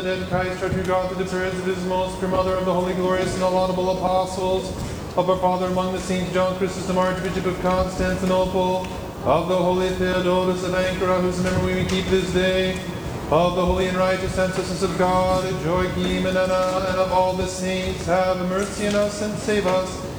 dead Christ, our true God, through the prayers of his most pure mother, of the holy, glorious, and laudable apostles, of our Father among the saints, John Chrysostom, Archbishop of Constantinople, of the holy Theodotus of Ankara, whose memory we keep this day, of the holy and righteous ancestors of God, Joachim and Anna, and of all the saints, have mercy on us and save us.